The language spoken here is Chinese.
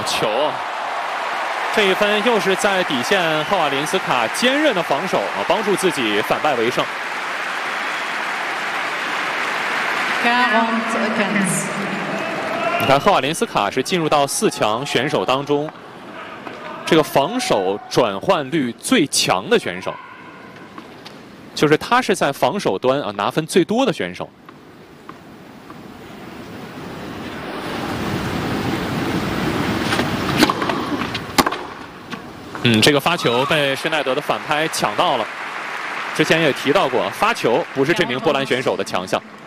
球。这一分又是在底线，赫瓦林斯卡坚韧的防守帮助自己反败为胜。你看，赫瓦林斯卡是进入到4强选手当中，这个防守转换率最强的选手，就是他是在防守端拿分最多的选手。这个发球被施耐德的反拍抢到了。之前也提到过，发球不是这名波兰选手的强项。